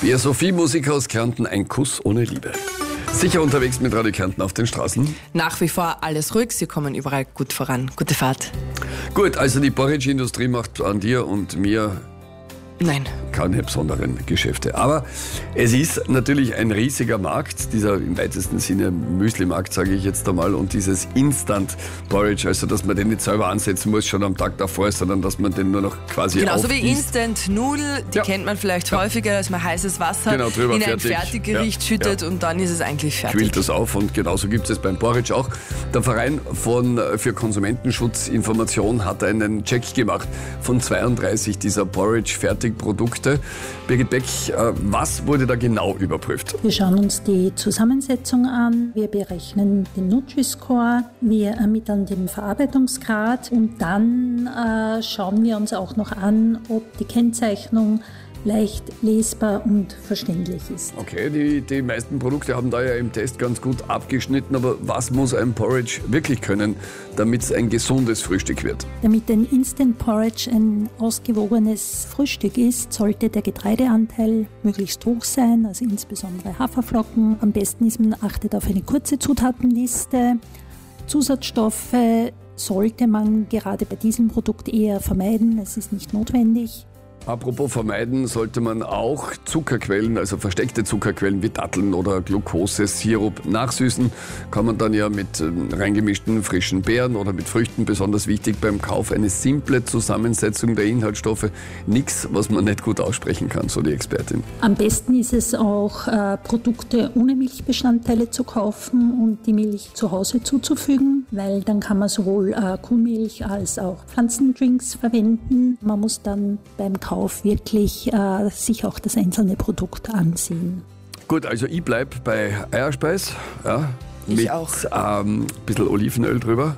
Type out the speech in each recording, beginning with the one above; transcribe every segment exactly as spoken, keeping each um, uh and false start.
Bea Sophie, Musik aus Kärnten, ein Kuss ohne Liebe. Sicher unterwegs mit Radio Kärnten auf den Straßen? Nach wie vor alles ruhig, Sie kommen überall gut voran. Gute Fahrt. Gut, also die Porridge-Industrie macht an dir und mir Nein. keine besonderen Geschäfte. Aber es ist natürlich ein riesiger Markt, dieser im weitesten Sinne Müsli-Markt, sage ich jetzt einmal, und dieses Instant-Porridge, also dass man den nicht selber ansetzen muss, schon am Tag davor, sondern dass man den nur noch quasi Genauso wie aufgießt. Instant-Nudel, die Ja. kennt man vielleicht Ja. häufiger, dass man heißes Wasser Genau, drüber in ein fertig. Fertiggericht Ja. schüttet Ja. und dann ist es eigentlich fertig. Quillt das auf und genauso gibt es beim Porridge auch. Der Verein von, für Konsumentenschutz Information hat einen Check gemacht von zweiunddreißig dieser Porridge-Fertigprodukte. Birgit Beck, was wurde da genau überprüft? Wir schauen uns die Zusammensetzung an, wir berechnen den Nutri-Score, wir ermitteln den Verarbeitungsgrad und dann äh, schauen wir uns auch noch an, ob die Kennzeichnung leicht lesbar und verständlich ist. Okay, die, die meisten Produkte haben da ja im Test ganz gut abgeschnitten, aber was muss ein Porridge wirklich können, damit es ein gesundes Frühstück wird? Damit ein Instant Porridge ein ausgewogenes Frühstück ist, sollte der Getreideanteil möglichst hoch sein, also insbesondere Haferflocken. Am besten ist, man achtet auf eine kurze Zutatenliste. Zusatzstoffe sollte man gerade bei diesem Produkt eher vermeiden, es ist nicht notwendig. Apropos vermeiden, sollte man auch Zuckerquellen, also versteckte Zuckerquellen wie Datteln oder Glukosesirup nachsüßen. Kann man dann ja mit ähm, reingemischten frischen Beeren oder mit Früchten. Besonders wichtig beim Kauf eine simple Zusammensetzung der Inhaltsstoffe. Nichts, was man nicht gut aussprechen kann, so die Expertin. Am besten ist es auch, äh, Produkte ohne Milchbestandteile zu kaufen und die Milch zu Hause zuzufügen, weil dann kann man sowohl äh, Kuhmilch als auch Pflanzendrinks verwenden. Man muss dann beim Kauf wirklich äh, sich auch das einzelne Produkt ansehen. Gut, also ich bleibe bei Eierspeis. Ja, Ich mit auch. Ähm, ein bisschen Olivenöl drüber,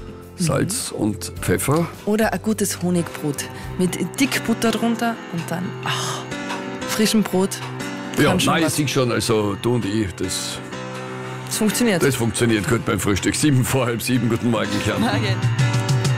Salz mhm. und Pfeffer. Oder ein gutes Honigbrot mit dick Butter drunter und dann ach, frischem Brot. Ja, Kann schon nein, ich was. sehe schon, also du und ich, das, Das funktioniert. das funktioniert gut beim Frühstück. Sieben vor halb sieben, guten Morgen, Kärnten. Morgen.